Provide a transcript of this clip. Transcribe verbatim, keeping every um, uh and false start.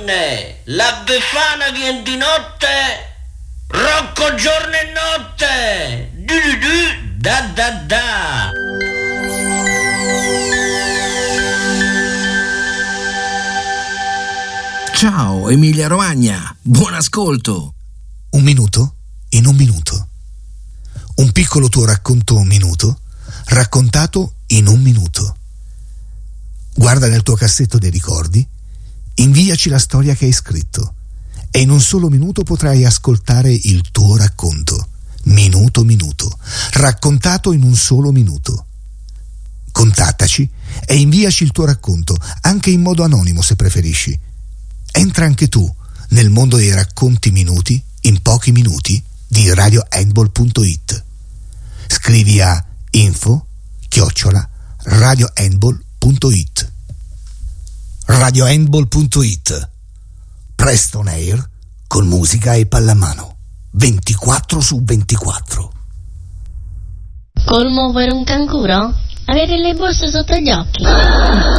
donne, la Befana vien di notte, Rocco giorno e notte, du du du, da da da. Ciao Emilia Romagna, buon ascolto. Un minuto in un minuto. Un piccolo tuo racconto un minuto, raccontato in un minuto. Guarda nel tuo cassetto dei ricordi, inviaci la storia che hai scritto e in un solo minuto potrai ascoltare il tuo racconto, minuto minuto, raccontato in un solo minuto. Contattaci e inviaci il tuo racconto, anche in modo anonimo se preferisci. Entra anche tu nel mondo dei racconti minuti in pochi minuti di radio handball punto it. Scrivi a info chiocciola radio handball punto it. radio handball punto it. Presto on air con musica e pallamano ventiquattro su ventiquattro. Colmo per un canguro? Avere le borse sotto gli occhi?